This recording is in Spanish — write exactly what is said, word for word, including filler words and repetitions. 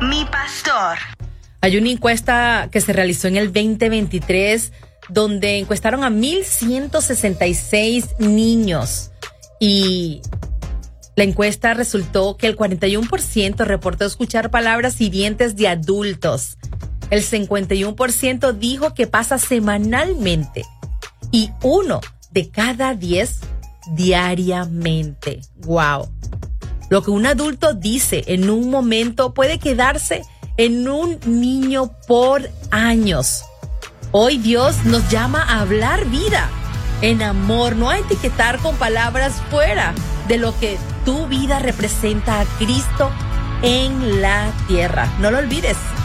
Mi pastor. Hay una encuesta que se realizó en el veinte veintitrés donde encuestaron a mil ciento sesenta y seis niños y la encuesta resultó que el cuarenta y uno por ciento reportó escuchar palabras hirientes de adultos. El cincuenta y uno por ciento dijo que pasa semanalmente y uno de cada diez diariamente. ¡Wow! Lo que un adulto dice en un momento puede quedarse en un niño por años. Hoy Dios nos llama a hablar vida en amor, no a etiquetar con palabras fuera de lo que tu vida representa a Cristo en la tierra. No lo olvides.